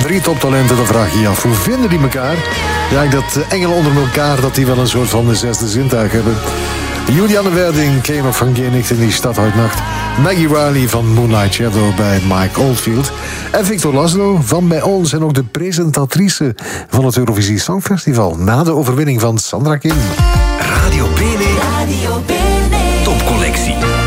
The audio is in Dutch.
3 toptalenten, dan vraag je je af, hoe vinden die elkaar? Ja, dat engelen onder elkaar, dat die wel een soort van de zesde zintuig hebben. Julianne Werding, Ken nog van Geenicht in die Stad uit Nacht. Maggie Riley van Moonlight Shadow bij Mike Oldfield. En Victor Laszlo van Bij Ons en ook de presentatrice van het Eurovisie Songfestival. Na de overwinning van Sandra Kim. Radio Bene. Radio Bene. Topcollectie.